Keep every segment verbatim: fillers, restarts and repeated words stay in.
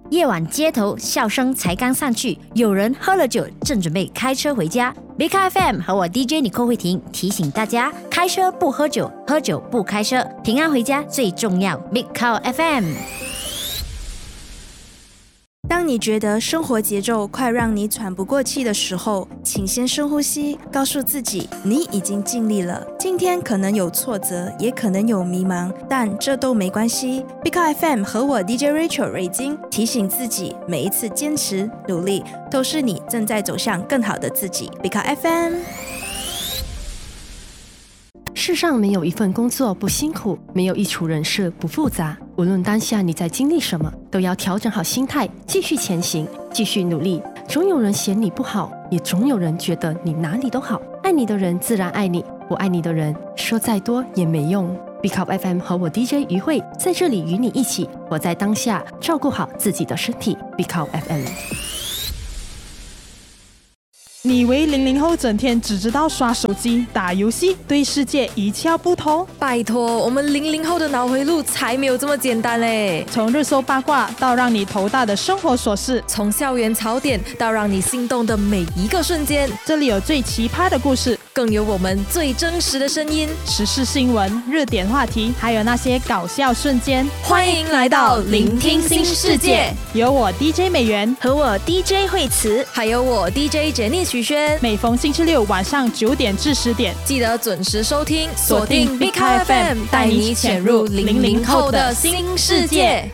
夜晚街头笑声才刚散去，有人喝了酒正准备开车回家。Big F M 和我 D J 尼寇慧婷提醒大家，开车不喝酒，喝酒不开车，平安回家最重要。Big F M。 当你觉得生活节奏快让你喘不过气的时候，请先深呼吸，告诉自己你已经尽力了。今天可能有挫折，也可能有迷茫，但这都没关系。Big F M 和我 D J Rachel 瑞金提醒自己，每一次坚持努力，都是你正在走向更好的自己。Big F M。 世上没有一份工作不辛苦，没有一处人事不复杂。无论当下你在经历什么，都要调整好心态，继续前行，继续努力。总有人嫌你不好，也总有人觉得你哪里都好。爱你的人自然爱你，不爱你的人说再多也没用。Big Up F M 和我 D J 于慧在这里与你一起活在当下，照顾好自己的身体。Big Up F M。 你以为零零后整天只知道刷手机、打游戏，对世界一窍不通？ 拜托，我们零零后的脑回路才没有这么简单嘞！ 从热搜八卦到让你头大的生活琐事， 从校园槽点到让你心动的每一个瞬间， 这里有最奇葩的故事， 更有我们最真实的声音， 时事新闻、热点话题，还有那些搞笑瞬间。 欢迎来到聆听新世界， 有我 D J 美元和我 D J 慧慈， 还有我 D J 简妮许轩。 每逢星期六晚上九点至十点， 记得准时收听，锁定 Big F M， 带你潜入零零后的新世界。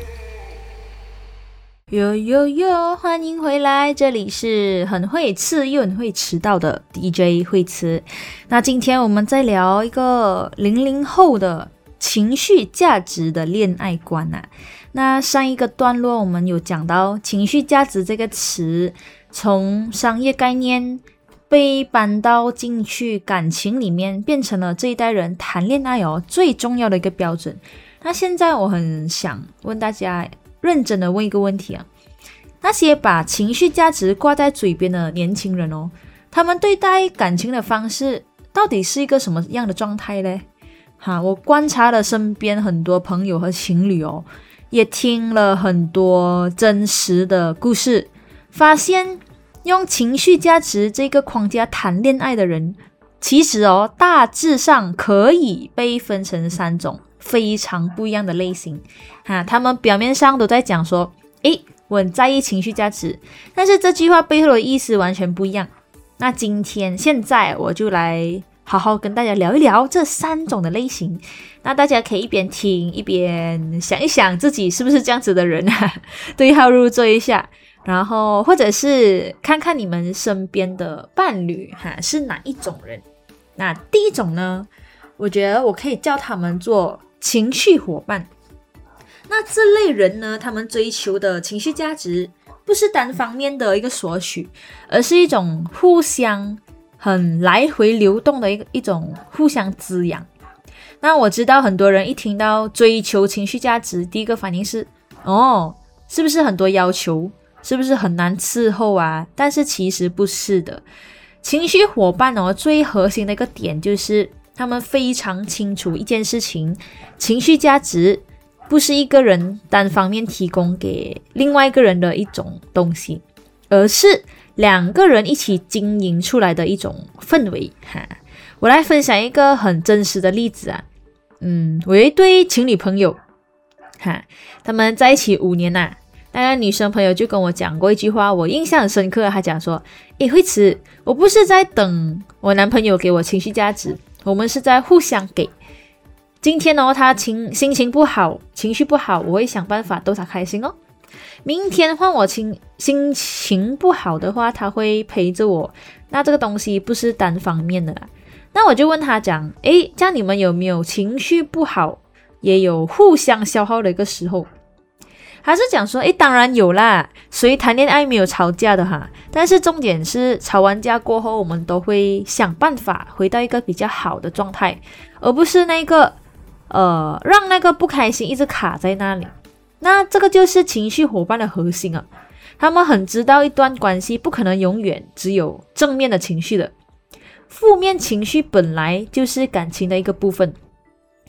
哟哟哟，欢迎回来，这里是很会吃又很会迟到的 D J 慧慈。那今天我们再聊一个零零后的情绪价值的恋爱观啊。那上一个段落我们有讲到情绪价值这个词从商业概念被搬到进去感情里面，变成了这一代人谈恋爱哦最重要的一个标准。那现在我很想问大家，认真的问一个问题啊，那些把情绪价值挂在嘴边的年轻人哦，他们对待感情的方式到底是一个什么样的状态呢？哈，我观察了身边很多朋友和情侣哦，也听了很多真实的故事，发现用情绪价值这个框架谈恋爱的人，其实哦大致上可以被分成三种非常不一样的类型哈，他们表面上都在讲说诶我很在意情绪价值，但是这句话背后的意思完全不一样。那今天现在我就来好好跟大家聊一聊这三种的类型，那大家可以一边听一边想一想自己是不是这样子的人啊，对号入座一下，然后或者是看看你们身边的伴侣哈是哪一种人。那第一种呢，我觉得我可以叫他们做情绪伙伴。那这类人呢，他们追求的情绪价值不是单方面的一个索取，而是一种互相很来回流动的一个一种互相滋养。那我知道很多人一听到追求情绪价值，第一个反应是哦，是不是很多要求，是不是很难伺候啊？但是其实不是的。情绪伙伴哦，最核心的一个点就是他们非常清楚一件事情，情绪价值不是一个人单方面提供给另外一个人的一种东西，而是两个人一起经营出来的一种氛围哈。我来分享一个很真实的例子啊，嗯，我有一对情侣朋友哈，他们在一起五年啊，那个女生朋友就跟我讲过一句话，我印象很深刻，她讲说诶慧慈，我不是在等我男朋友给我情绪价值，我们是在互相给。今天哦，他情心情不好，情绪不好，我会想办法逗他开心哦。明天换我情心情不好的话，他会陪着我。那这个东西不是单方面的啦。那我就问他讲，诶，这样你们有没有情绪不好，也有互相消耗的一个时候？还是讲说，诶，当然有啦，谁谈恋爱没有吵架的哈？但是重点是吵完架过后，我们都会想办法回到一个比较好的状态，而不是那个呃，让那个不开心一直卡在那里。那这个就是情绪伙伴的核心啊，他们很知道一段关系不可能永远只有正面的情绪的，负面情绪本来就是感情的一个部分。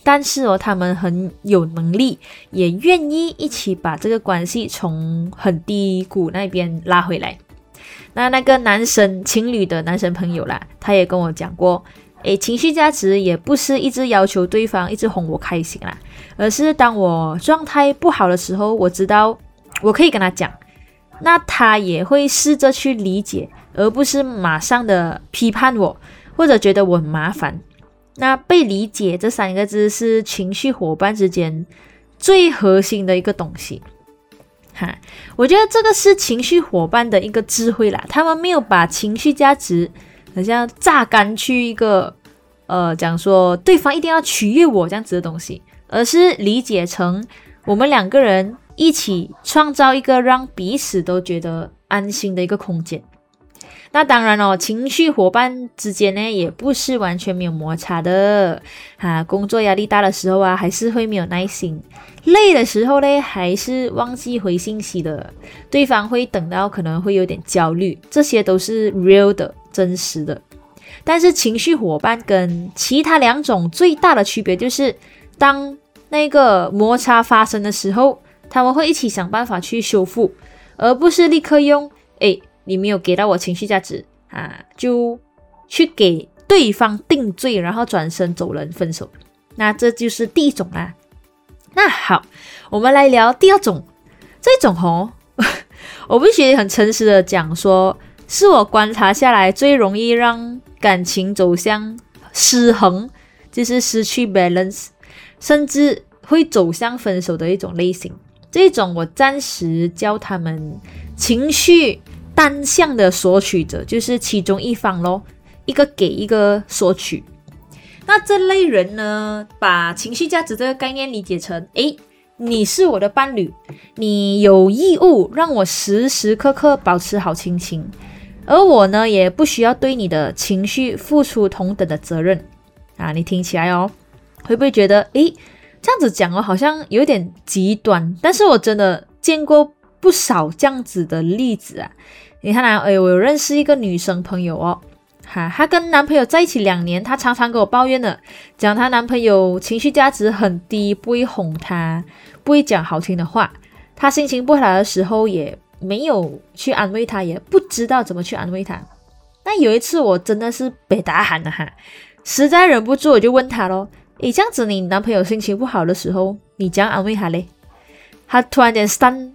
但是哦，他们很有能力，也愿意一起把这个关系从很低谷那边拉回来。那那个男生情侣的男生朋友啦，他也跟我讲过，诶，情绪价值也不是一直要求对方一直哄我开心啦，而是当我状态不好的时候，我知道我可以跟他讲，那他也会试着去理解，而不是马上的批判我，或者觉得我很麻烦。那被理解这三个字是情绪伙伴之间最核心的一个东西哈，我觉得这个是情绪伙伴的一个智慧啦，他们没有把情绪价值好像榨干去一个呃讲说对方一定要取悦我这样子的东西，而是理解成我们两个人一起创造一个让彼此都觉得安心的一个空间。那当然哦，情绪伙伴之间呢，也不是完全没有摩擦的啊。工作压力大的时候啊，还是会没有耐心；累的时候呢，还是忘记回信息的。对方会等到可能会有点焦虑，这些都是 real 的、真实的。但是情绪伙伴跟其他两种最大的区别就是，当那个摩擦发生的时候，他们会一起想办法去修复，而不是立刻用诶。你没有给到我情绪价值啊，就去给对方定罪，然后转身走人分手。那这就是第一种啦。那好，我们来聊第二种。这种哦，我必须很诚实的讲说，是我观察下来最容易让感情走向失衡，就是失去 balance， 甚至会走向分手的一种类型。这种我暂时叫他们情绪单向的索取者，就是其中一方咯，一个给一个索取。那这类人呢，把情绪价值这个概念理解成，诶，你是我的伴侣，你有义务让我时时刻刻保持好心情，而我呢，也不需要对你的情绪付出同等的责任啊。你听起来哦，会不会觉得，诶，这样子讲哦，好像有点极端，但是我真的见过不少这样子的例子啊。你看啊，诶，我有认识一个女生朋友哦，哈，她跟男朋友在一起两年，她常常跟我抱怨的，讲她男朋友情绪价值很低，不会哄她，不会讲好听的话，她心情不好的时候也没有去安慰她，也不知道怎么去安慰她。那有一次我真的是被打喊了哈，实在忍不住我就问她咯，诶，这样子你男朋友心情不好的时候，你怎样安慰他嘞？她突然间 stun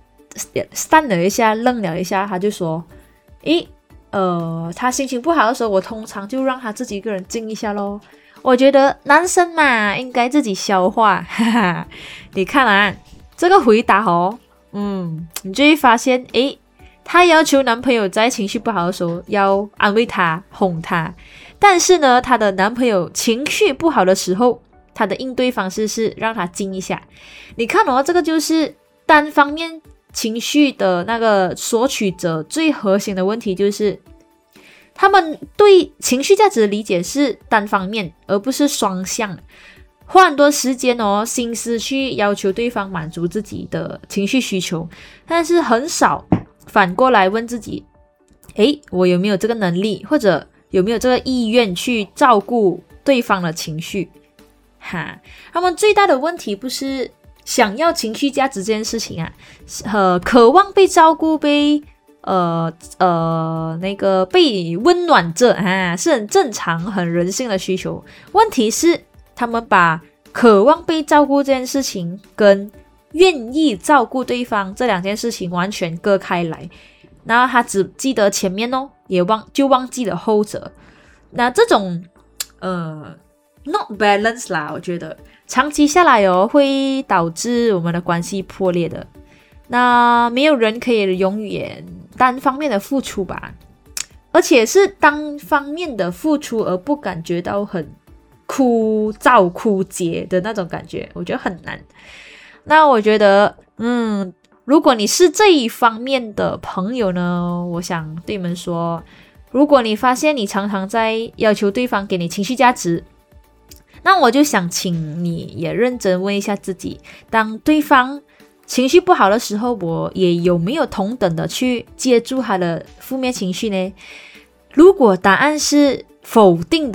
stun 了一下，愣了一下，他就说，诶，呃，他心情不好的时候，我通常就让他自己一个人静一下咯。我觉得男生嘛，应该自己消化，哈哈。你看啊，这个回答哦，嗯，你就会发现，诶，她要求男朋友在情绪不好的时候要安慰他、哄他，但是呢，她的男朋友情绪不好的时候，她的应对方式是让他静一下。你看哦，这个就是单方面情绪的那个索取者最核心的问题，就是他们对情绪价值的理解是单方面，而不是双向。花很多时间哦，心思去要求对方满足自己的情绪需求，但是很少反过来问自己，诶，我有没有这个能力，或者有没有这个意愿去照顾对方的情绪？哈，他们最大的问题不是想要情绪价值这件事情啊，呃，渴望被照顾、被呃呃那个被温暖着啊，是很正常、很人性的需求。问题是他们把渴望被照顾这件事情跟愿意照顾对方这两件事情完全割开来，然后他只记得前面哦，也忘就忘记了后者。那这种呃 not balance 啦，我觉得长期下来哦，会导致我们的关系破裂的。那没有人可以永远单方面的付出吧，而且是单方面的付出而不感觉到很枯燥枯竭的那种感觉，我觉得很难。那我觉得嗯，如果你是这一方面的朋友呢，我想对你们说，如果你发现你常常在要求对方给你情绪价值，那我就想请你也认真问一下自己，当对方情绪不好的时候，我也有没有同等的去接住他的负面情绪呢？如果答案是否定的，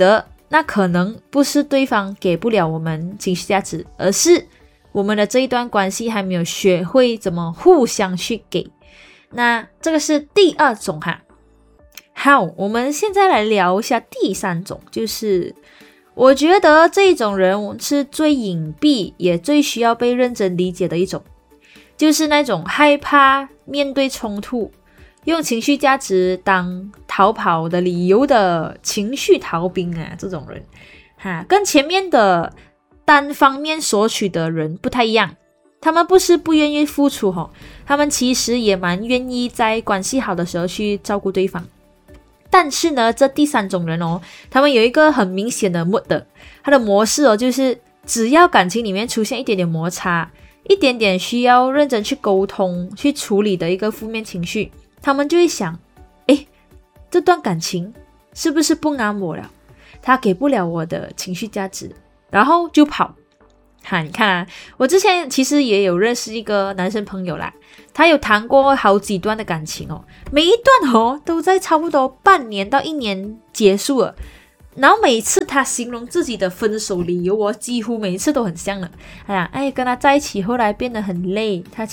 那可能不是对方给不了我们情绪价值，而是我们的这一段关系还没有学会怎么互相去给。那这个是第二种哈。好，我们现在来聊一下第三种，就是我觉得这一种人是最隐蔽也最需要被认真理解的一种，就是那种害怕面对冲突，用情绪价值当逃跑的理由的情绪逃兵啊，这种人哈，跟前面的单方面索取的人不太一样。他们不是不愿意付出哦，他们其实也蛮愿意在关系好的时候去照顾对方。但是呢，这第三种人哦，他们有一个很明显的 mood 的，他的模式哦，就是只要感情里面出现一点点摩擦，一点点需要认真去沟通、去处理的一个负面情绪，他们就会想，诶，这段感情是不是不啱我了？他给不了我的情绪价值，然后就跑。哈，你看啊，我之前其实也有认识一个男生朋友啦，他有谈过好几段的感情哦，每一段哦都在差不多半年到一年结束了，然后每次他形容自己的分手理由哦，几乎每次都很像了。哎呀，哎，跟他在一起后来变得很累，他